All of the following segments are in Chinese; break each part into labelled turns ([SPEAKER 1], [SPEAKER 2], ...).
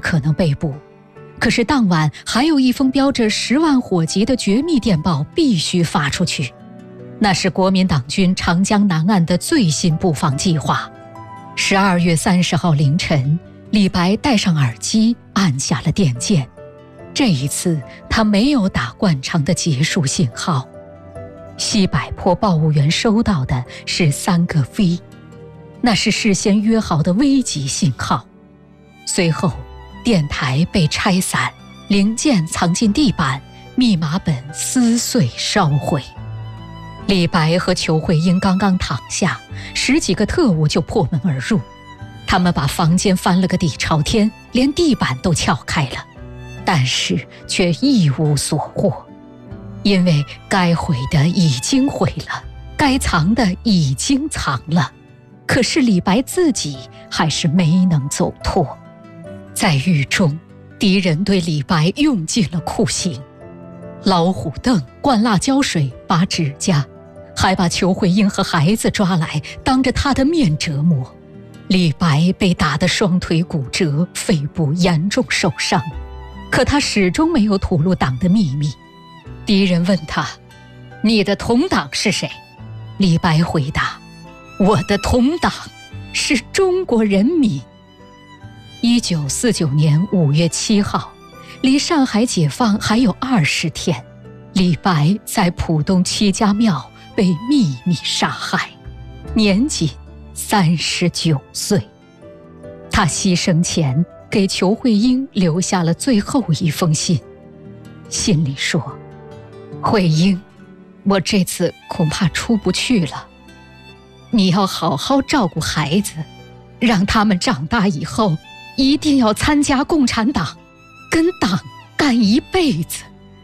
[SPEAKER 1] 可能被捕。可是当晚还有一封标着10万火急的绝密电报必须发出去，那是国民党军长江南岸的最新布防计划。12月30号凌晨，李白戴上耳机按下了电键。这一次他没有打惯常的结束信号。西柏坡报务员收到的是3个 V， 那是事先约好的危急信号。随后电台被拆散，零件藏进地板，密码本撕碎烧毁。李白和裘慧英刚刚躺下，10几个特务就破门而入。他们把房间翻了个底朝天，连地板都撬开了，但是却一无所获，因为该毁的已经毁了，该藏的已经藏了。可是李白自己还是没能走脱。在狱中，敌人对李白用尽了酷刑，老虎凳、灌辣椒水、拔指甲，还把裘慧英和孩子抓来当着他的面折磨。李白被打得双腿骨折，肺部严重受伤，可他始终没有吐露党的秘密。敌人问他：“你的同党是谁？”李白回答：“我的同党是中国人民。”1949年5月7号，离上海解放还有20天，李白在浦东七家庙被秘密杀害，年仅39岁。他牺牲前给裘慧英留下了最后一封信，信里说：“慧英，我这次恐怕出不去了，你要好好照顾孩子，让他们长大以后一定要参加共产党，跟党干一辈子。”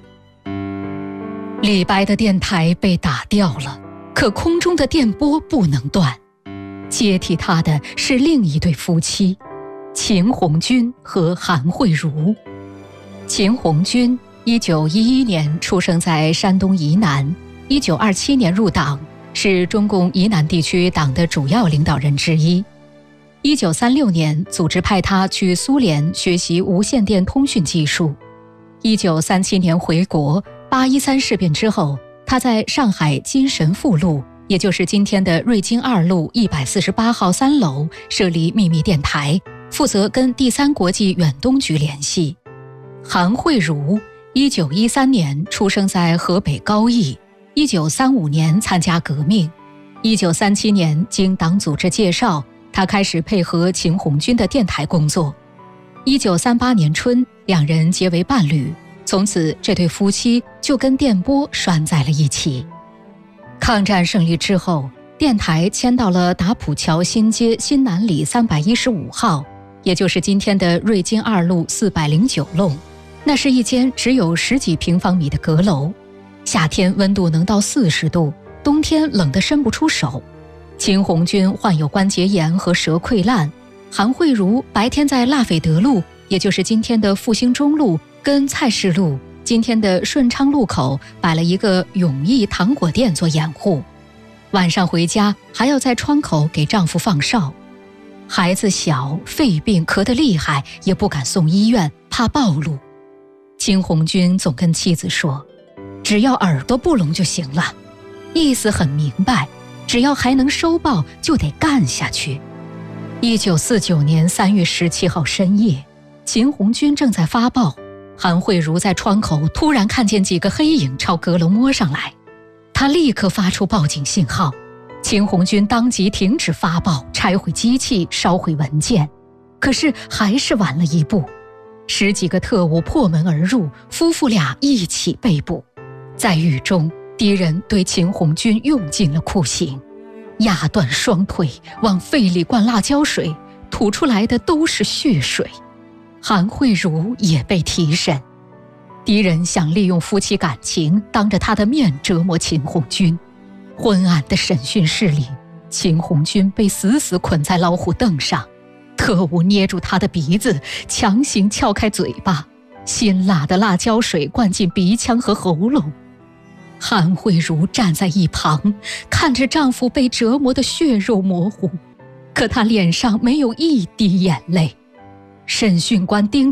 [SPEAKER 1] 李白的电台被打掉了，可空中的电波不能断。接替他的是另一对夫妻，秦红军和韩慧茹。秦红军1911年出生在山东沂南，1927年入党，是中共沂南地区党的主要领导人之一。1936年组织派他去苏联学习无线电通讯技术。1937年回国，813事变之后，他在上海金神父路，也就是今天的瑞金2路148号3楼设立秘密电台，负责跟第3国际远东局联系。韩慧茹1913年出生在河北高邑，1935年参加革命。1937年经党组织介绍，他开始配合秦红军的电台工作。1938年春，两人结为伴侣，从此这对夫妻就跟电波拴在了一起。抗战胜利之后，电台迁到了打浦桥新街新南里315号，也就是今天的瑞金2路409弄。那是一间只有10几平方米的阁楼，夏天温度能到40度，冬天冷得伸不出手。秦红军患有关节炎和舌溃烂，韩慧茹白天在拉斐德路，也就是今天的复兴中路跟菜市路，今天的顺昌路口摆了一个永义糖果店做掩护，晚上回家还要在窗口给丈夫放哨。孩子小，肺病咳得厉害，也不敢送医院，怕暴露。秦红军总跟妻子说，只要耳朵不聋就行了，意思很明白，只要还能收报就得干下去。1949年3月17号深夜，秦红军正在发报，韩慧茹在窗口突然看见几个黑影朝阁楼摸上来，她立刻发出报警信号，秦红军当即停止发报，拆毁机器，烧毁文件。可是还是晚了一步，10几个特务破门而入，夫妇俩一起被捕。在狱中，敌人对秦红军用尽了酷刑，压断双腿，往肺里灌辣椒水，吐出来的都是血水。韩慧茹也被提审，敌人想利用夫妻感情，当着他的面折磨秦红军。昏暗的审讯室里，秦红军被死死捆在老虎凳上，特务捏住他的鼻子，强行撬开嘴巴，辛辣的辣椒水灌进鼻腔和喉咙。韩慧茹站在一旁，看着丈夫被折磨得血肉模糊，可她脸上没有一滴眼泪。审讯官盯